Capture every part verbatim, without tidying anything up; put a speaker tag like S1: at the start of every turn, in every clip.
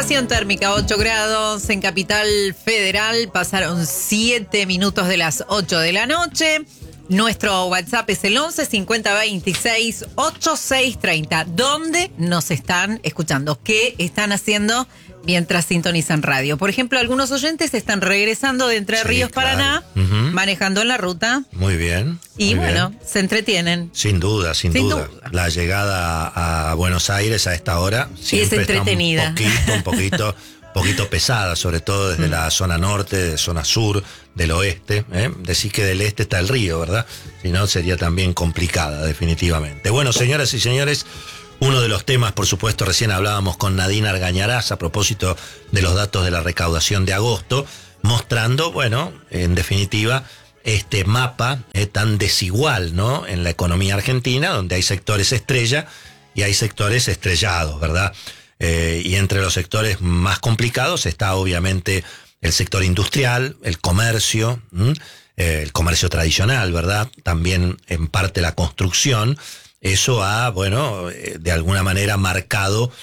S1: Sensación térmica, ocho grados en Capital Federal. Pasaron siete minutos de las ocho de la noche. Nuestro WhatsApp es el once cincuenta veintiséis ochenta y seis treinta. ¿Dónde nos están escuchando? ¿Qué están haciendo mientras sintonizan radio? Por ejemplo, algunos oyentes están regresando de Entre
S2: Sí,
S1: Ríos,
S2: claro.
S1: Paraná,
S2: Uh-huh.
S1: manejando en la ruta.
S2: Muy bien.
S1: Y
S2: muy
S1: bueno,
S2: bien.
S1: se entretienen.
S2: Sin duda, sin,
S1: Sin
S2: duda.
S1: duda.
S2: La llegada a Buenos Aires a esta hora siempre está
S1: entretenida.
S2: un poquito, un poquito, poquito pesada, sobre todo desde mm. la zona norte, de zona sur, del oeste. ¿eh? Decís que del este está el río, ¿verdad? Si no, sería también complicada, definitivamente. Bueno, señoras y señores, uno de los temas, por supuesto, recién hablábamos con Nadine Argañarás a propósito de los datos de la recaudación de agosto, mostrando, bueno, en definitiva, este mapa eh, tan desigual, ¿no? En la economía argentina, donde hay sectores estrella y hay sectores estrellados, ¿verdad? Eh, y entre los sectores más complicados está obviamente el sector industrial, el comercio, ¿m? Eh, el comercio tradicional, ¿verdad? También en parte la construcción. Eso ha, bueno, eh, de alguna manera marcado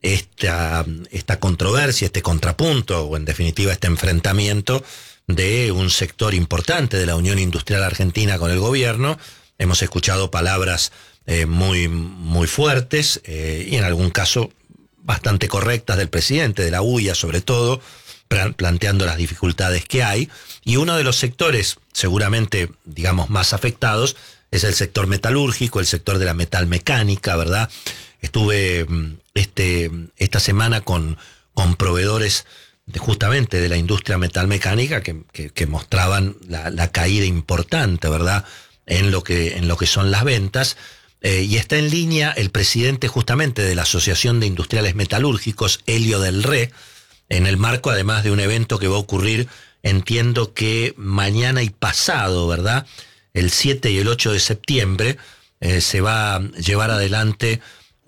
S2: esta, esta controversia, este contrapunto, o en definitiva este enfrentamiento de un sector importante de la Unión Industrial Argentina con el gobierno. Hemos escuchado palabras eh, muy, muy fuertes eh, y en algún caso bastante correctas del presidente, de la U I A sobre todo, planteando las dificultades que hay. Y uno de los sectores seguramente, digamos, más afectados es el sector metalúrgico, el sector de la metalmecánica, ¿verdad? Estuve este, esta semana con, con proveedores de, justamente de la industria metalmecánica que, que, que mostraban la, la caída importante, ¿verdad? En lo que, en lo que son las ventas. Eh, y está en línea el presidente justamente de la Asociación de Industriales Metalúrgicos, Helio del Re, en el marco además de un evento que va a ocurrir, entiendo que mañana y pasado, ¿verdad? El siete y el ocho de septiembre eh, se va a llevar adelante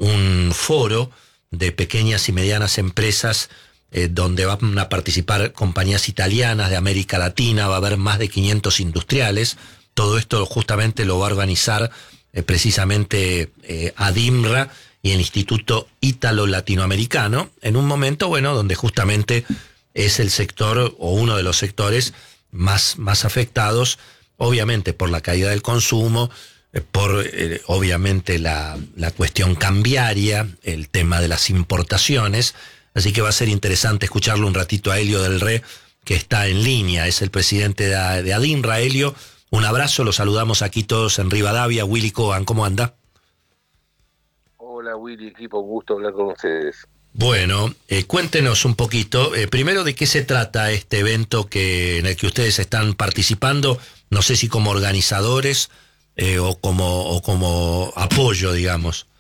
S2: un foro de pequeñas y medianas empresas eh, donde van a participar compañías italianas de América Latina, va a haber más de quinientos industriales. Todo esto justamente lo va a organizar eh, precisamente eh, ADIMRA y el Instituto Ítalo Latinoamericano, en un momento, bueno, donde justamente es el sector o uno de los sectores más, más afectados, obviamente por la caída del consumo, eh, por eh, obviamente la, la cuestión cambiaria, el tema de las importaciones. Así que va a ser interesante escucharlo un ratito a Helio del Re, que está en línea, es el presidente de, de ADIMRA. Helio, un abrazo, lo saludamos aquí todos en Rivadavia. Willy Cohen, ¿cómo anda?
S3: Hola Willy, equipo, un gusto hablar con ustedes.
S2: Bueno, eh, cuéntenos un poquito, eh, primero de qué se trata este evento que en el que ustedes están participando, no sé si como organizadores eh, o como o como apoyo, digamos.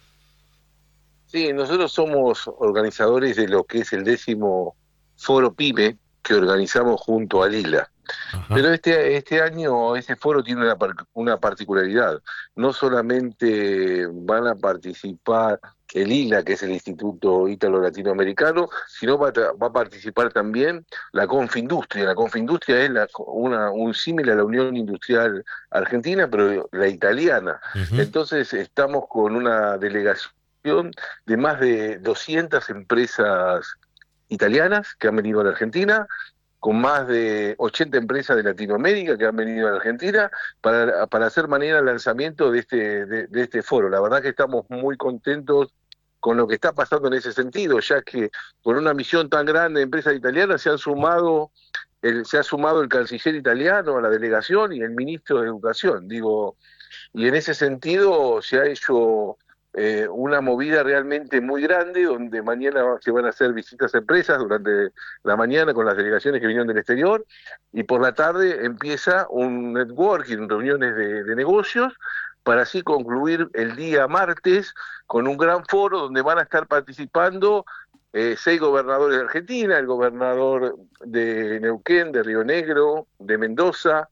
S3: Sí, nosotros somos organizadores de lo que es el décimo Foro PYME que organizamos junto a Lila. Ajá. Pero este este año ese foro tiene una, una particularidad. No solamente van a participar el I L A, que es el Instituto Ítalo Latinoamericano, sino va a, va a participar también la Confindustria. La Confindustria es la, una, un símil a la Unión Industrial Argentina, pero la italiana. Uh-huh. Entonces estamos con una delegación de más de doscientas empresas italianas que han venido a la Argentina, con más de ochenta empresas de Latinoamérica que han venido a la Argentina para, para hacer manera el lanzamiento de este, de, de este foro. La verdad que estamos muy contentos con lo que está pasando en ese sentido, ya que con una misión tan grande de empresas italianas se han sumado el, se ha sumado el canciller italiano a la delegación y el ministro de Educación, digo, y en ese sentido se ha hecho Eh, una movida realmente muy grande, donde mañana se van a hacer visitas a empresas durante la mañana con las delegaciones que vinieron del exterior, y por la tarde empieza un networking, reuniones de, de negocios, para así concluir el día martes con un gran foro donde van a estar participando eh, seis gobernadores de Argentina, el gobernador de Neuquén, de Río Negro, de Mendoza,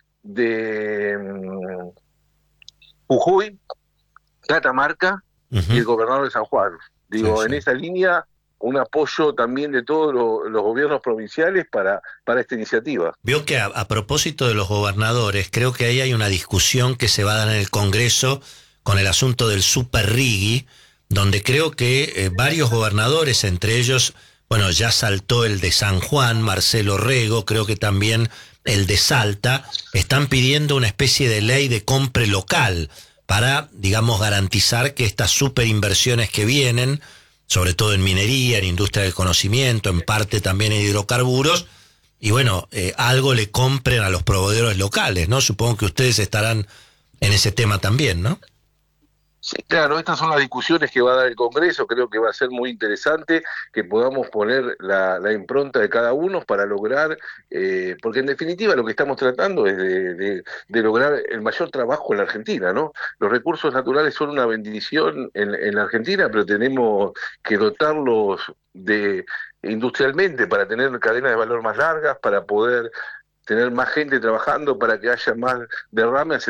S3: de um, Jujuy, Catamarca, uh-huh, y el gobernador de San Juan. Digo, sí, sí. En esa línea, un apoyo también de todos lo, los gobiernos provinciales para, para esta iniciativa.
S2: Veo que a, a propósito de los gobernadores, creo que ahí hay una discusión que se va a dar en el Congreso con el asunto del Super Riggi, donde creo que eh, varios gobernadores, entre ellos Bueno, ya saltó el de San Juan, Marcelo Rego, creo que también el de Salta. Están pidiendo una especie de ley de compra local para, digamos, garantizar que estas superinversiones que vienen, sobre todo en minería, en industria del conocimiento, en parte también en hidrocarburos, y bueno, eh, algo le compren a los proveedores locales, ¿no? Supongo que ustedes estarán en ese tema también, ¿no?
S3: Sí, claro, estas son las discusiones que va a dar el Congreso. Creo que va a ser muy interesante que podamos poner la, la impronta de cada uno para lograr, eh, porque en definitiva lo que estamos tratando es de, de, de lograr el mayor trabajo en la Argentina, ¿no? Los recursos naturales son una bendición en, en la Argentina, pero tenemos que dotarlos de industrialmente para tener cadenas de valor más largas, para poder tener más gente trabajando, para que haya más derrames.